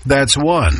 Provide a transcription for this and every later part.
That's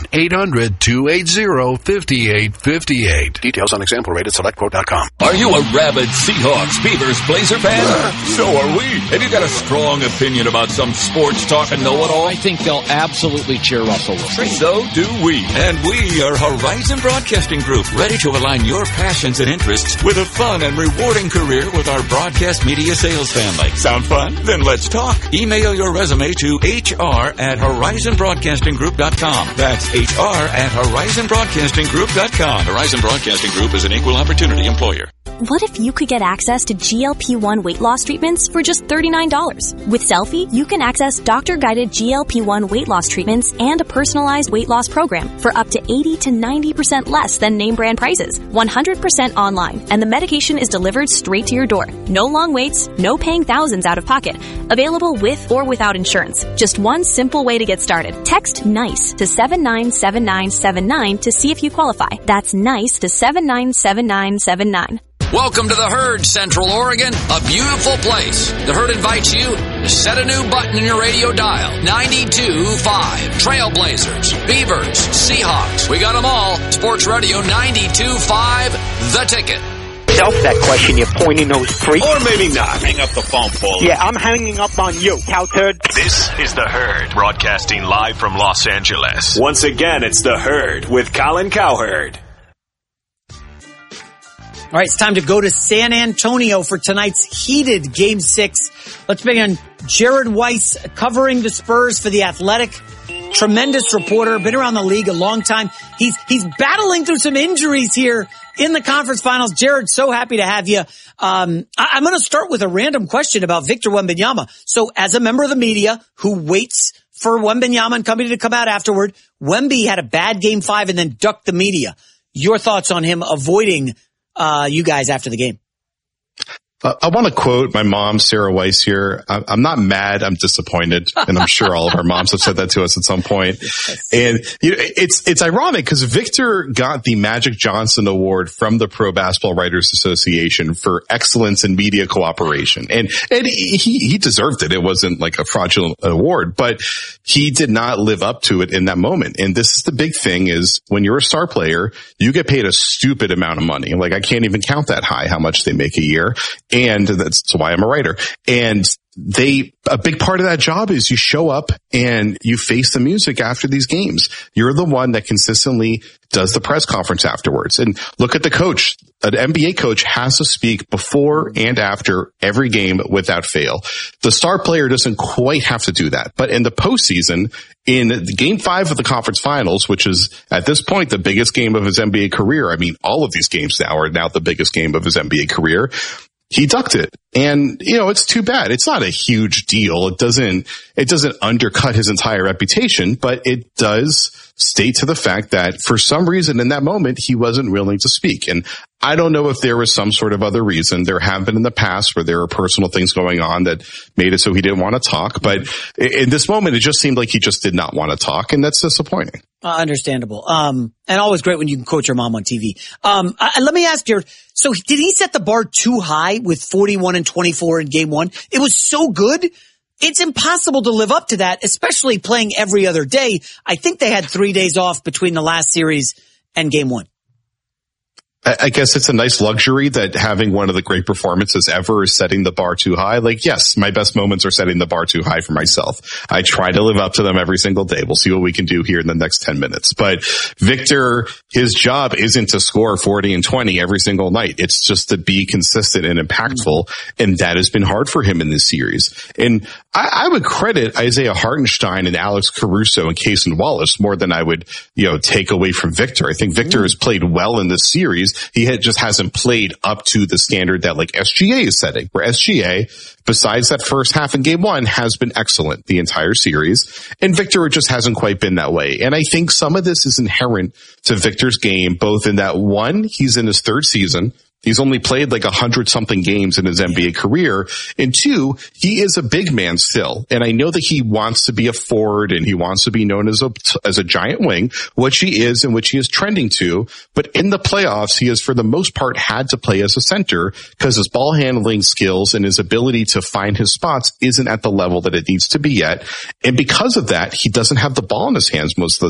1-800-280-5858. Details on example rate at SelectQuote.com. Are you a rabid Seahawks, Beavers, Blazer fan? So are we. Have you got a strong opinion about some sports talk and know-it-all? I think they'll absolutely cheer Russell Wilson. So do we. And we are Horizon Broadcasting Group, ready to align your passions and interests with a fun and rewarding career with our broadcast media sales family. Sound fun? Then let's talk. Email your resume to hr@horizonbroadcastinggroup.com. That's hr@horizonbroadcastinggroup.com. Horizon Broadcasting Group is an equal opportunity employer. What if you could get access to GLP-1 weight loss treatments for just $39? With Selfie, you can access doctor-guided GLP-1 weight loss treatments and a personalized weight loss program for up to 80 to 90% less than name brand prices, 100% online, and the medication is delivered straight to your door. No long waits, no paying thousands out of pocket. Available with or without insurance. Just one simple way to get started. Text NICE to 797979 to see if you qualify. That's NICE to 797979. Welcome to the Herd, Central Oregon, a beautiful place. The Herd invites you to set a new button in your radio dial. 92.5. Trailblazers, Beavers, Seahawks. We got them all. Sports Radio 92.5, The Ticket. That question, you're pointing those freaks. Or maybe not. Hang up the phone, Paul. Yeah, I'm hanging up on you, cow turd. This is The Herd, broadcasting live from Los Angeles. Once again, it's The Herd with Colin Cowherd. All right, it's time to go to San Antonio for tonight's heated Game 6. Let's bring in Jared Weiss, covering the Spurs for The Athletic. Tremendous reporter, been around the league a long time. He's battling through some injuries here in the conference finals. Jared, so happy to have you. I'm going to start with a random question about Victor Wembanyama. So as a member of the media who waits for Wembanyama and company to come out afterward, Wemby had a bad Game 5 and then ducked the media. Your thoughts on him avoiding you guys after the game? I want to quote my mom, Sarah Weiss here. I'm not mad. I'm disappointed. And I'm sure all of our moms have said that to us at some point. And it's ironic because Victor got the Magic Johnson Award from the Pro Basketball Writers Association for excellence in media cooperation. And he deserved it. It wasn't like a fraudulent award, but he did not live up to it in that moment. And this is the big thing is when you're a star player, you get paid a stupid amount of money. Like I can't even count that high, how much they make a year. And that's why I'm a writer. And a big part of that job is you show up and you face the music after these games. You're the one that consistently does the press conference afterwards. And look at the coach. An NBA coach has to speak before and after every game without fail. The star player doesn't quite have to do that. But in the postseason, in Game 5 of the conference finals, which is at this point the biggest game of his NBA career. I mean, all of these games now are the biggest game of his NBA career. He ducked it. And, it's too bad. It's not a huge deal. It doesn't undercut his entire reputation, but it does state to the fact that for some reason in that moment, he wasn't willing to speak. And I don't know if there was some sort of other reason. There have been in the past where there were personal things going on that made it so he didn't want to talk. But in this moment, it just seemed like he just did not want to talk. And that's disappointing. Understandable. And always great when you can quote your mom on TV. Let me ask you, so did he set the bar too high with 41 and 24 in Game 1? It was so good. It's impossible to live up to that, especially playing every other day. I think they had 3 days off between the last series and Game 1. I guess it's a nice luxury that having one of the great performances ever is setting the bar too high. Like, yes, my best moments are setting the bar too high for myself. I try to live up to them every single day. We'll see what we can do here in the next 10 minutes. But Victor, his job isn't to score 40 and 20 every single night. It's just to be consistent and impactful. And that has been hard for him in this series. And I would credit Isaiah Hartenstein and Alex Caruso and Cason Wallace more than I would, take away from Victor. I think Victor has played well in this series. He just hasn't played up to the standard that like SGA is setting, where SGA, besides that first half in Game 1, has been excellent the entire series. And Victor just hasn't quite been that way. And I think some of this is inherent to Victor's game, both in that one, he's in his third season. He's only played like 100-something games in his NBA career. And two, he is a big man still. And I know that he wants to be a forward and he wants to be known as a giant wing, which he is and which he is trending to. But in the playoffs, he has for the most part had to play as a center because his ball handling skills and his ability to find his spots isn't at the level that it needs to be yet. And because of that, he doesn't have the ball in his hands most of